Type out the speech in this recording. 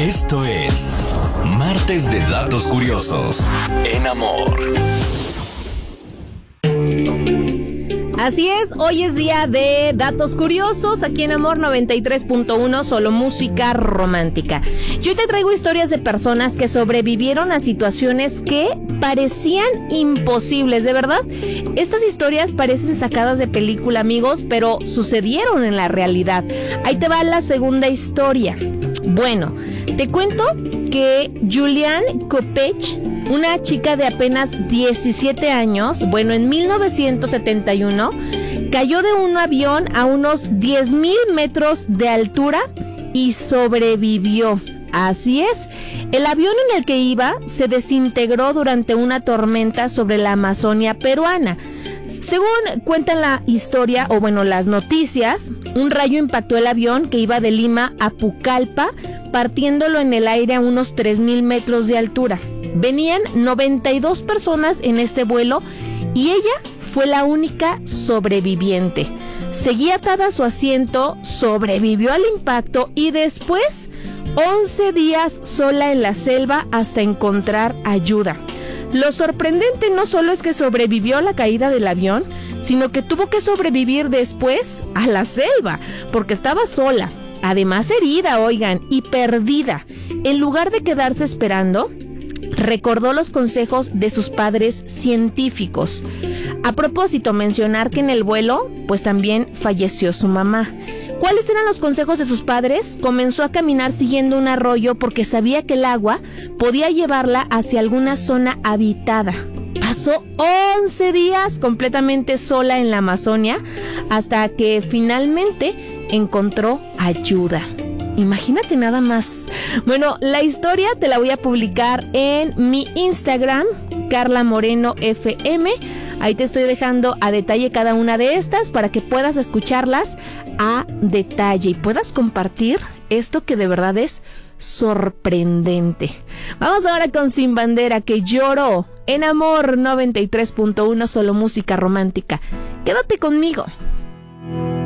Esto es Martes de Datos Curiosos en Amor. Así es, hoy es día de Datos Curiosos, aquí en Amor 93.1, solo música romántica. Yo te traigo historias de personas que sobrevivieron a situaciones que parecían imposibles, de verdad. Estas historias parecen sacadas de película, amigos, pero sucedieron en la realidad. Ahí te va la segunda historia. Bueno, te cuento que Julianne Kopech, una chica de apenas 17 años, en 1971, cayó de un avión a unos 10,000 metros de altura y sobrevivió. Así es, el avión en el que iba se desintegró durante una tormenta sobre la Amazonia peruana. Según cuentan la historia, las noticias, un rayo impactó el avión que iba de Lima a Pucallpa, partiéndolo en el aire a unos 3,000 metros de altura. Venían 92 personas en este vuelo y ella fue la única sobreviviente. Seguía atada a su asiento, sobrevivió al impacto y después 11 días sola en la selva hasta encontrar ayuda. Lo sorprendente no solo es que sobrevivió a la caída del avión, sino que tuvo que sobrevivir después a la selva, porque estaba sola, además herida, y perdida. En lugar de quedarse esperando, recordó los consejos de sus padres científicos. A propósito, mencionar que en el vuelo, también falleció su mamá. ¿Cuáles eran los consejos de sus padres? Comenzó a caminar siguiendo un arroyo porque sabía que el agua podía llevarla hacia alguna zona habitada. Pasó 11 días completamente sola en la Amazonia hasta que finalmente encontró ayuda. Imagínate nada más. La historia te la voy a publicar en mi Instagram, Carla Moreno FM. Ahí te estoy dejando a detalle cada una de estas para que puedas escucharlas a detalle y puedas compartir esto que de verdad es sorprendente. Vamos ahora con Sin Bandera, que lloró en Amor 93.1, solo música romántica. Quédate conmigo.